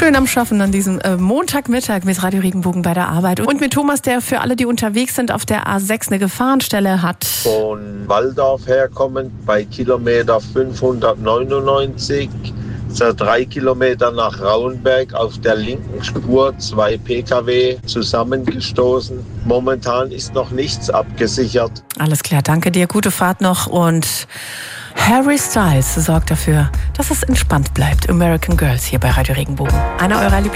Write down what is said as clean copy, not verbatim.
Schön am Schaffen an diesem Montagmittag mit Radio Regenbogen bei der Arbeit. Und mit Thomas, der für alle, die unterwegs sind, auf der A6 eine Gefahrenstelle hat. Von Walldorf herkommend bei Kilometer 599, so 3 Kilometer nach Rauenberg auf der linken Spur 2 Pkw zusammengestoßen. Momentan ist noch nichts abgesichert. Alles klar, danke dir. Gute Fahrt noch. Und Harry Styles sorgt dafür, dass es entspannt bleibt. American Girls hier bei Radio Regenbogen. Einer eurer